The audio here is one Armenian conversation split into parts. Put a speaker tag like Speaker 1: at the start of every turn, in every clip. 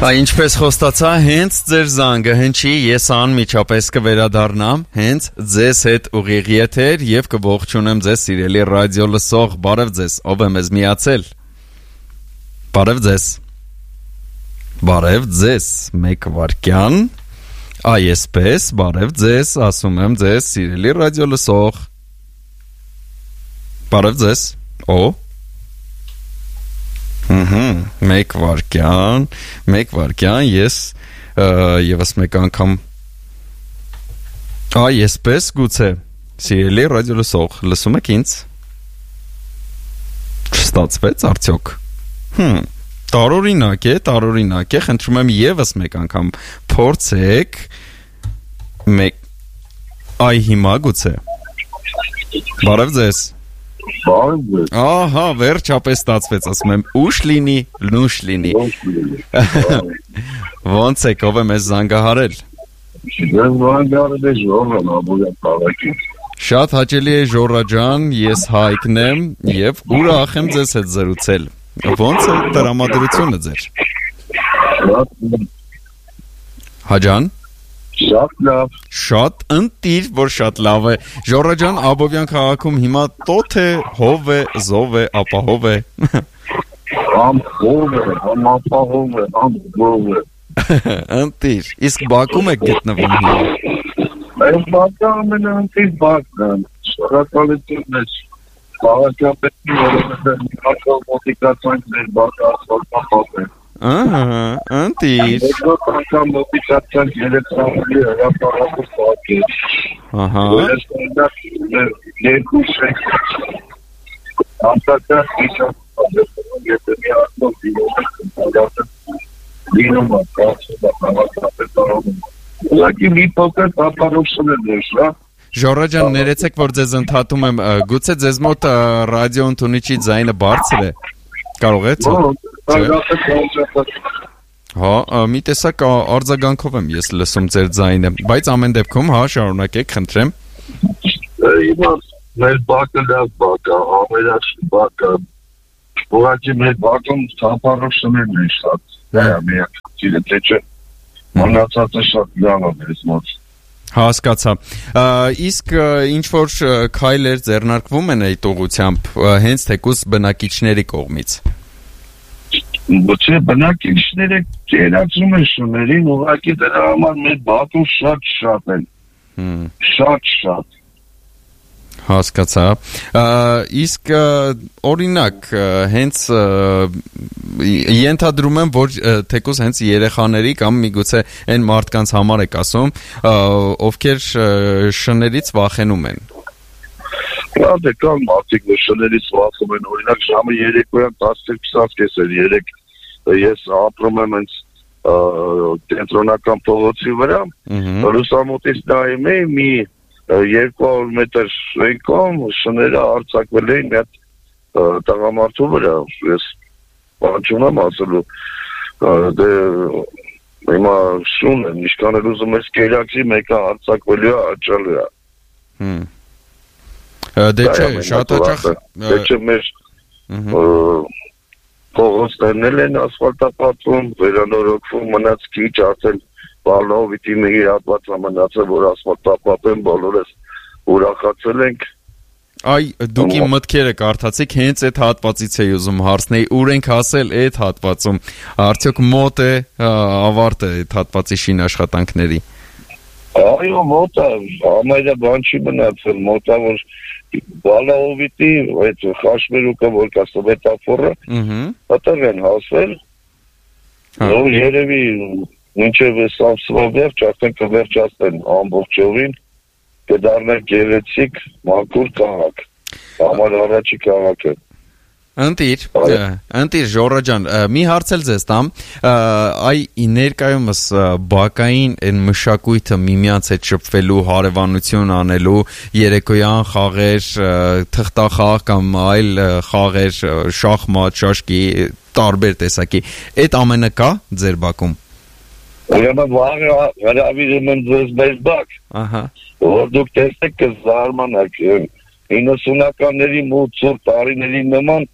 Speaker 1: Ինչպես խոստացա, հենց ձեր զանգը հնչի, ես անմիջապես կվերադառնամ, հենց ձեզ հետ ուղիղ եթեր եւ կողջունեմ ձեզ սիրելի ռադիո լսող, բարև ձեզ, ով է մեզ միացել։ Բարև ձեզ։ Բարև ձեզ, մեկ վարքյան։ Այսպես, բարև ձեզ, ասում եմ ձեզ սիրելի ռադիո լսող։ Բարև ձեզ։ Օ Մեկ վարքյան, ես եւս մեկ անգամ այսպես գուցե սիրելի ռադիո լսող, լսում եք ինձ։ Չստացվեց արդյոք։ Տարօրինակ է, խնդրում եմ եւս մեկ անգամ փորձեք հիմա գուցե։ Բարև ձեզ։ Ահա, վերջապես ստացվեց, ասում եմ, ուշ լինի, նուշ լինի։ Ոնց եք, ով է մեզ զանգահարել։ Շատ հաճելի է Ժորա ջան, ես Հայկն եմ եւ ուրախ եմ ձեզ հետ զրուցել։ Ոնց է տրամադրությունը ձեր։ Հաջան։
Speaker 2: Շատ լավ։
Speaker 1: Շատ ընտիր, որ շատ լավ է։ Ժորա ջան, Աբովյան քաղաքում հիմա տոթ է, հով է, զով է, ապահով է։
Speaker 2: Հով է, ապահով է, զով է։
Speaker 1: Ընտիր, իսկ Բաքում եք գտնվում հիմա։
Speaker 2: Այս Բաքը ամենաընտիր Բաքն է։ Շնորհակալություն է քաղաքապետին, որովհետև միացյալ մոտիկացանք մեր Բաքը ասֆալտապատ է։
Speaker 1: Ընտիր։
Speaker 2: Եկան մոտիկացանք 3 ամսի հրապարակով Բաքեր։
Speaker 1: Ահա։
Speaker 2: Երկու շենք։ Ամսական իսան եթե մի արդյոք դինում է, կացում է, հավաքապետ արողում։ Ուղղակի մի փոքր ապարոշն է ներշա։
Speaker 1: Ժորա ջան, ներեցեք, որ ձեզ ընդհատում եմ, գուցե ձեզ մոտ ռադիո ընդունիչի ձայնը բարձր է։ Կարող է Հա, մի տեսակ արձագանքով եմ ես լսում ձեր ձայնը, բայց ամեն դեպքում, հա, շարունակեք, խնդրեմ։
Speaker 2: Հիմա մեր Բաքը լավ Բաք է, ամենաշ Բաք է, ուղղակի մեր Բաքում թափառոշներն են շատ, դա է միակ, թե չէ, մնացածը շատ լավ է մեզ մոտ։
Speaker 1: Հասկացա։ Իսկ ինչ-որ քայլեր ձեռնարկվում են այդ ուղղությամբ, հենց թեկուզ բնակիչների կողմից։
Speaker 2: Ոչ բնակիչները կերածում են շուներին, ուղղակի դրա համար մեր Բաքում շատ են։ Շատ։
Speaker 1: Հասկացա։ Իսկ օրինակ, հենց ենթադրում եմ, որ թեկուզ հենց երեխաների կամ միգուցե այն մարդկանց համար եք ասում, ովքեր շներից վախենում են։
Speaker 2: Դե կան մարդիկ, որ շներից վախում են, օրինակ ժամը 3-յան 12:20 ես ապրում եմ հենց կենտրոնական փողոցի վրա, լուսամուտից նայում էի մի 200 մետր շենքում շները արձակվել էին մի հատ տղամարդու վրա, ես բան չունեմ ասելու, դե հիմա շուն են, ինչքան էլ ուզում ես կերակրի, մեկը արձակվելու է, աճալու է։
Speaker 1: Դե չէ, շատ հաճախ
Speaker 2: Դե չէ մեր փողոցներն են ասֆալտապատում, վերանորոգվում, մնաց քիչ արդեն Բալնովիտի մի հատվածը մնացել, որ ասֆալտապատեն, բոլորս ուրախացել ենք։
Speaker 1: Այ, դուք իմ մտքերը կարդացիք, հենց այդ հատվածից էի ուզում հարցնել, ուր ենք հասել այդ հատվածում, արդյոք մոտ է, ավարտ է այդ հատվածի շին աշխատանքների։
Speaker 2: Այո, մոտ է, համարյա բան չի մնացել, մոտ է, որ Բալնովիտի, այդ խաշմերուկը, որ կա սվետաֆորը, հտեղ են հասվել, նոր երևի մինչև այս ամսվա վերջ, արդեն կվերջացնեն ամբողջովին, կդառնա գեղեցիկ մաքուր քաղաք, համար առաջի քաղաքը։
Speaker 1: Ընտիր Ժորա ջան, մի հարց էլ ձեզ տամ, ներկայումս բակային այն մշակույթը միմյանց հետ շփվելու, հարևանություն անելու, երեկոյան խաղեր, թղթախաղ կամ այլ խաղեր, շախմատ, շաշկի, տարբեր տեսակի, այդ ամենը կա ձեր բակում։
Speaker 2: Ուրեմն վաղը հրավիրում եմ ձեզ մեր բակ, որ դուք տեսեք կզարմանաք 90-ականների մոտ տարիների նման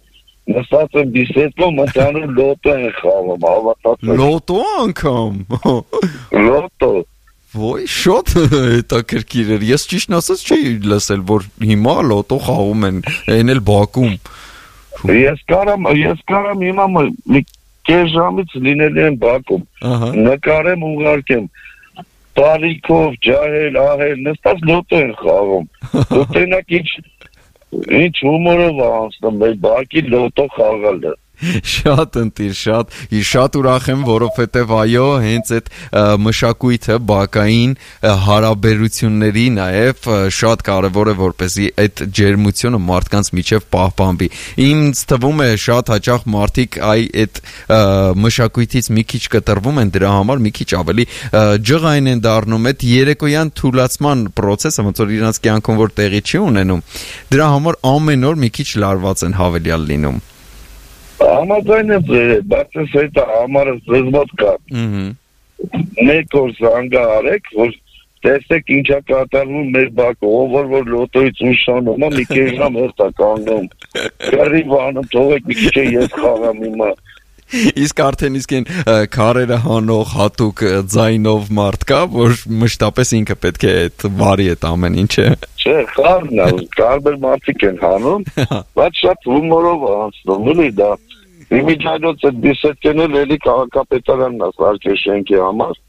Speaker 2: նստած եմ բիսեդկում, ընդհանուր լոտո են խաղում, հավատացեք։
Speaker 1: Լոտո անգամ։
Speaker 2: Լոտո։
Speaker 1: Ոյ, շատ հետաքրքիր էր։ Ես ճիշտն ասած չէի լսել, որ հիմա լոտո խաղում են, այն էլ Բաքվում։
Speaker 2: Ես կարամ հիմա մի կես ժամից լինել եմ Բաքվում։ Նկարեմ ուղարկեմ։ Տարիքով, ջահել, ահել, նստած լոտո են խաղում։ Դու տենակ ինչ հումորով անցնում, մեր Բաքի լոտո խաղալը։
Speaker 1: Շատ ընտիր, շատ ուրախ եմ, որովհետև այո, հենց այդ մշակույթը բակային հարաբերությունների նաև շատ կարևոր է, որպեսզի այդ ջերմությունը մարդկանց միջև պահպանվի։ Ինձ թվում է շատ հաճախ մարդիկ այդ մշակույթից մի քիչ կտրվում են, դրա համար մի քիչ ավելի ջղային են դառնում, այդ երեկոյան թուլացման process-ը, ոնց որ իրանց կյանքում որ տեղի չի ունենում, դրա համար ամեն օր մի քիչ լարված են հավելյալ լինում։
Speaker 2: Համաձայն եմ ձեր, բայց ես այդ համարը ձեզ մոտ կա։ Մեկ օր զանգա արեք, որ տեսեք ինչա կատարվում մեր Բաքվում, որ լոտոից ուշանում, մի քիչ ժամ հերթա կանգնում։ Գարի բանում թողեք մի քիչ ես խաղամ հիմա։
Speaker 1: Իսկ արդեն այն քարերը հանող հատուկ ձայնով մարդ կա, որ մշտապես ինքը պետք է վարի այդ ամեն ինչը։
Speaker 2: Չէ, խառն է, կարբեր մարդիկ են հանում, բայց շատ հումորով անցնում, էլի դա։ Իմիջայնոց այդ բիսեդկեն էլ էլի քաղաքապետարանն է սարքել շենքի համար։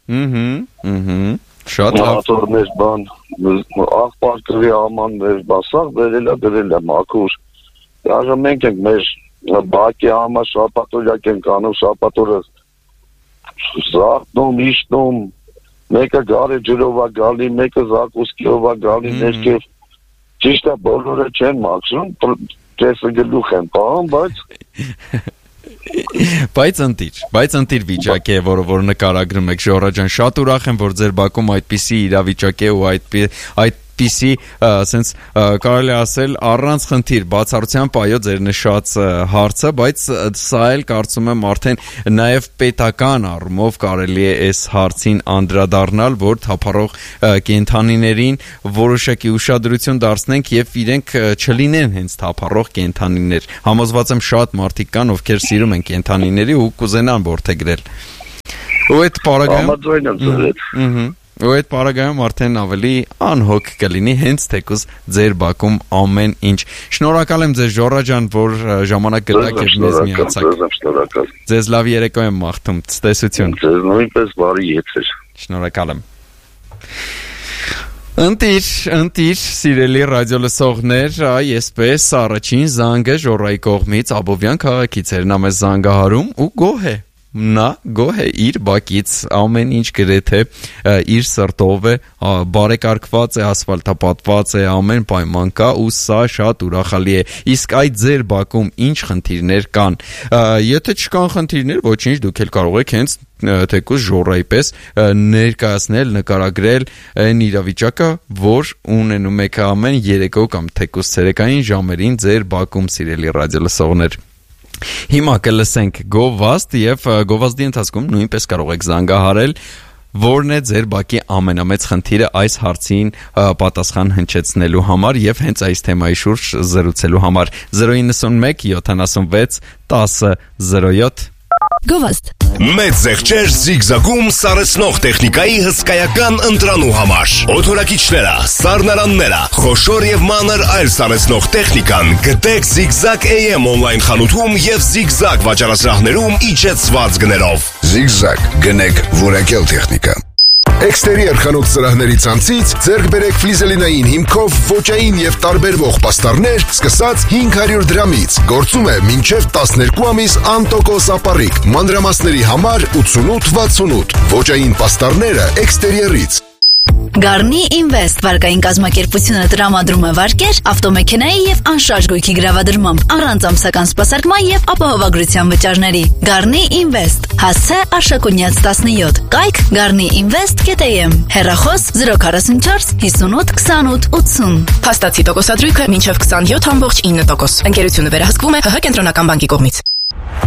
Speaker 1: Շատ լավ։
Speaker 2: Մատորներ բան, աղբարկրի ամաններ, բասաղ դրել է մաքուր։ Դաժե մենք ենք մեր Բաքի համար շապատորյակ ենք անում, շապատորը զարթնում, իշտնում, մեկը գարե ջրով է գալի, մեկը զակուսկիով է գալի ներքև, ճիշտ է բոլորը չեն մաքրում, կեսը գլուխ են պահում,
Speaker 1: բայց ընտիր վիճակ է, որ նկարագրում եք, Ժորա ջան, շատ ուրախ եմ, որ ձեր Բաքում այդպիսի իրավիճակ է ու այդպիսի սենց կարելի ասել առանց խնդիր, բացառությամբ այո ձեր նշած հարցը, բայց սա էլ կարծում եմ արդեն նաև պետական առումով կարելի է այս հարցին անդրադառնալ, որ թափառող կենդանիներին որոշակի ուշադրություն դարձնենք եւ իրենք չլինեն հենց թափառող կենդանիներ։ Համոզված եմ շատ մարդիկ կան, ովքեր սիրում են կենդանիների ու կուզենան որդեգրել։ Ու այդ պարագայում ու այդ պարագայում արդեն ավելի անհոգ կլինի հենց թեկուզ ձեր Բաքում ամեն ինչ։ Շնորհակալ եմ ձեզ Ժորա ջան, որ ժամանակ գտաք եւ մեզ միացաք։ Ձեզ լավ երեկո եմ մաղթում, ցտեսություն։
Speaker 2: Ձեզ նույնպես բարի եթեր։
Speaker 1: Շնորհակալ եմ։ Ընտիր, սիրելի ռադիո լսողներ, այսպես առաջին զանգը Ժորայի կողմից Աբովյան քաղաքից էր, նա մեզ զանգահարում ու գոհ է։ Նա գոհ է իր Բաքից, ամեն ինչ գրեթե իր սրտով է, բարեկարգված է, ասֆալտապատված է, ամեն պայման կա ու սա շատ ուրախալի է։ Իսկ այդ ձեր Բաքում ինչ խնդիրներ կան։ Եթե չկան խնդիրներ, ոչինչ, դուք էլ կարող եք հենց թեկուզ Ժորայի պես ներկայացնել, նկարագրել այն իրավիճակը, որ ունենում եք ամեն երեկո կամ թեկուզ ցերեկային ժամերին ձեր Բաքում, սիրելի ռադիո լսողներ։ Հիմա կլսենք գովազդ եւ գովազդի ընթացքում նույնպես կարող եք զանգահարել, որն է ձեր Բաքի ամենամեծ խնդիրը այս հարցին պատասխան հնչեցնելու համար եւ հենց այս թեմայի շուրջ զրուցելու համար 091 76 10 07
Speaker 3: Գովազդ
Speaker 4: Մեծ զեղչեր զիգզագում սառեցնող տեխնիկայի հսկայական ընտրանու համար օթորակիչները, սառնարանները, խոշոր եւ մանր այլ սառեցնող տեխնիկան գտեք Zigzag AM on-line խանութում եւ Zigzag վաճառասրահներում իջեցված գներով
Speaker 5: Zigzag գնեք որակյալ տեխնիկա Էքստերիեր խանութ սրահների ցանցից ձեռք բերեք ֆլիզելինային հիմքով ոճային եւ տարբերվող պաստառներ սկսած 500 դրամից գործում է մինչեւ 12 ամիս անտոկոս ապառիկ մանրամասների համար 88-68 ոճային պաստառները էքստերիերից
Speaker 3: Garni Invest վարկային կազմակերպությունը տրամադրում է վարկեր, ավտոմեքենայի եւ անշարժ գույքի գրավադրմամբ, առանց ամսական սպասարկման եւ ապահովագրության վճարների։ Garni Invest, հասցե Արշակունյաց 17, կայք garniinvest.am, հեռախոս 044 58 28 80։
Speaker 6: Փաստացի տոկոսադրույքը մինչև 27.9%։ Ընկերությունը վերահսկվում է ՀՀ կենտրոնական բանկի կողմից։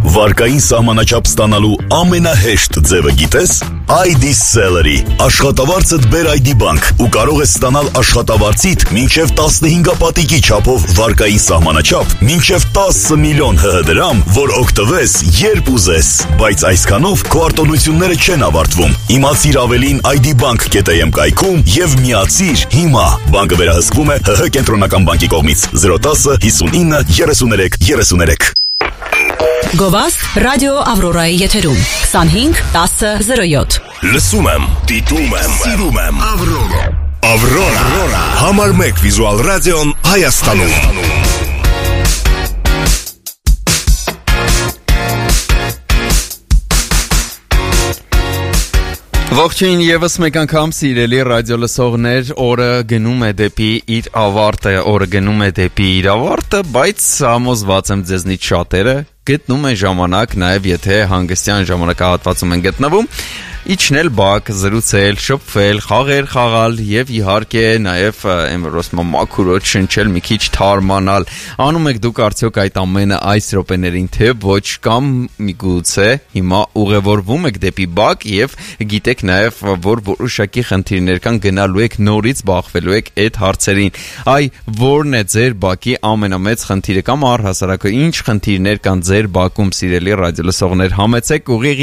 Speaker 4: Վարկային սահմանաչափ ստանալու ամենահեշտ ձևը գիտես? ID Celery։ Աշխատավարձդ բեր ID Bank ու կարող ես ստանալ աշխատավարձիդ մինչև 15 պատիկի չափով վարկային սահմանաչափ, մինչև 10 միլիոն ՀՀ դրամ, որ օգտվես երբ ուզես։ Բայց այսքանով քո արտոնությունները չեն ավարտվում։ Իմացիր ավելին ID Bank.am կայքում եւ միացիր հիմա։ Բանկը վերահսկվում է ՀՀ կենտրոնական բանկի կողմից 010 59 33 33։
Speaker 6: Գովաստ ռադիո Ավրորայի եթերում 25 10 07։
Speaker 4: Լսում եմ, դիտում եմ, սիրում եմ։ Ավրորա, համար 1 վիզուալ ռադիոն Հայաստանում։
Speaker 1: Ողջույն եւս մեկ անգամ սիրելի ռադիո լսողներ, օրը գնում է դեպի իր ավարտը, բայց համոզված եմ ձեզնից շատերը գտնում են ժամանակ, նաև եթե հանգստյան ժամանակահատվածում են գտնվում, իջնել բակ, զրուցել, շփվել, խաղեր խաղալ եւ իհարկե նաեւ եմրոսմա մաքուրոց շնչել, մի քիչ թարմանալ։ Անում եք դուք արդյոք այդ ամենը այս րոպեներին թե ոչ, կամ միգուցե հիմա ուղևորվում եք դեպի բակ եւ գիտեք նաեւ որ որոշակի խնդիրներ կան, գնալու եք նորից բախվելու եք այդ հարցերին։ Այ որն է ձեր բակի ամենամեծ խնդիրը կամ առհասարակ ինչ խնդիրներ կան ձեր բակում, սիրելի ռադիո լսողներ, համեցեք ուղիղ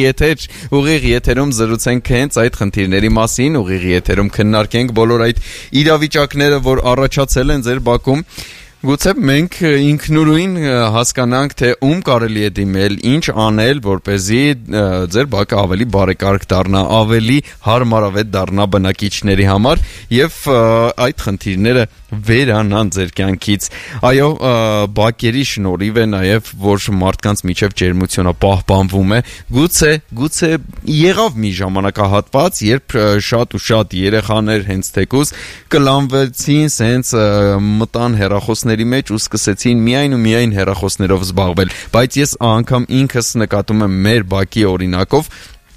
Speaker 1: եթերում զրուցենք հենց այդ խնդիրների մասին, ուղիղ եթերում քննարկենք բոլոր այդ իրավիճակները, որ առաջացել են ձեր բակում։ Գուցե մենք ինքնուրույն հասկանանք, թե ում կարելի է դիմել, ինչ անել, որպեսզի ձեր բակը ավելի բարեկարգ դառնա, ավելի հարմարավետ դառնա բնակիչների համար եւ այդ խնդիրները վերանան ձեր կյանքից։ Այո, բակերի շնորհիվ է նաեւ, որ մարդկանց միջև ջերմությունը պահպանվում է։ Գուցե եղավ մի ժամանակահատված, երբ շատ ու շատ երեխաներ հենց թեկուզ կլանվեցին, սենց մտան հեռախոսների մեջ ու սկսեցին միայն հեռախոսներով զբաղվել, բայց ես անգամ ինքս նկատում եմ մեր բակի օրինակով,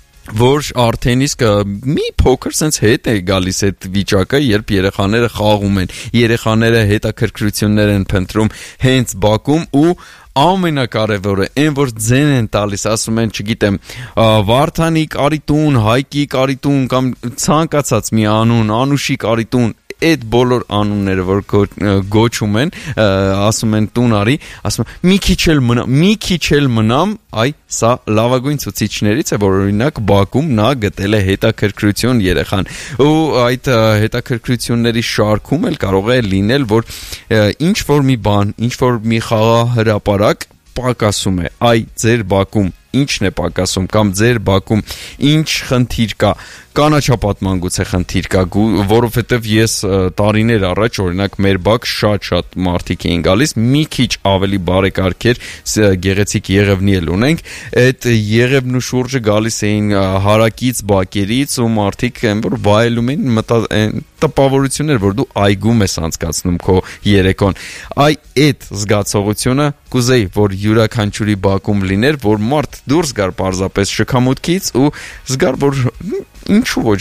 Speaker 1: որ արդեն իսկ մի փոքր sense հետ է գալիս այդ վիճակը, երբ երեխաները խաղում են, երեխաները հետաքրքրություններ են փնտրում հենց բակում ու ամենակարևորը այն որ ձեն են տալիս, ասում են, չգիտեմ, Վարդանի կարիտուն, Հայկի կարիտուն կամ ցանկացած մի անուն, Անուշի կարիտուն, այդ բոլոր անունները, որ գոչում են, ասում են տուն արի, ասում են մի քիչ էլ մնամ, այ սա լավագույն ցուցիչներից է, որ օրինակ բակում նա գտել է հետաքրքրություն երեխան ու այդ հետաքրքրությունների շարքում էլ կարող է լինել, որ ինչ որ մի բան, ինչ որ մի խաղահրապարակ պակասում է, այ ձեր բակում ինչն է պակասում կամ ձեր բակում ինչ խնդիր կա, կանաչապատման գուցե խնդիր կա, որովհետև ես տարիներ առաջ օրինակ մեր բակ շատ մարդիկ էին գալիս, մի քիչ ավելի բարեկարգ էր, գեղեցիկ Եղևնի էլ ունենք, այդ Եղևնու շուրջը գալիս էին հարակից բակերից ու մարդիկ որ վայելում էին տպավորություններ, որ դու այգում ես անցկացնում քո երեկոն, այ այդ զգացողությունը կուզեի, որ յուրաքանչյուրի բակում լիներ, որ մարդ դուրս գար պարզապես շքամուտքից ու զգար, որ ինչու ոչ,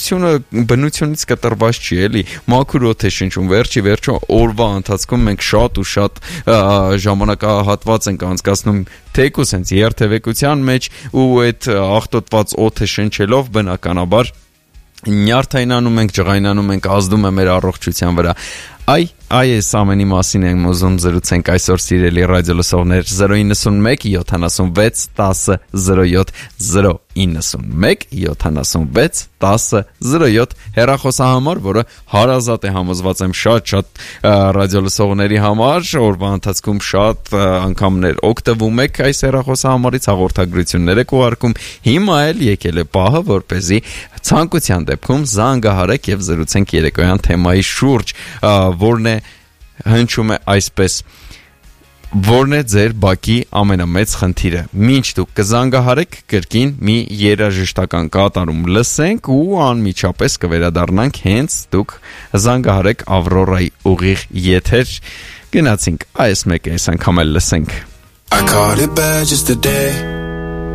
Speaker 1: բնությունից կտրված չի էլի, մաքուր օդ է շնչում, վերջո օրվա ընթացքում մենք շատ ու շատ ժամանակահատված ենք անցկացնում թեկուզ հենց երթևեկության մեջ ու այդ աղտոտված օդը շնչելով բնականաբար նյարդայնանում ենք, ջղայնանում ենք, ազդում է մեր առողջության վրա։ Այ այս ամենի մասին ենք ուզում զրուցենք այսօր սիրելի ռադիո լսողներ 091 76 10 07 091 76 10 07 հեռախոսահամար, որը հարազատ է, համոզված եմ շատ ռադիո լսողների համար, օրվա ընթացքում շատ անգամներ օգտվում եք այս հեռախոսահամարից, հաղորդագրություններ եք ուղարկում, հիմա էլ եկել է պահը, որպեսզի ցանկության դեպքում զանգահարեք եւ զրուցենք երեկոյան թեմայի շուրջ, որն է հնչում է այսպես. որն է ձեր բակի ամենամեծ խնդիրը։ Մինչ դուք կզանգահարեք, կրկին մի երաժշտական կատարում լսենք ու անմիջապես կվերադառնանք հենց դուք զանգահարեք Ավրորայի ուղիղ եթեր։ Գնացինք այս մեկը այս անգամ էլ լսենք։
Speaker 7: I caught it bad just today.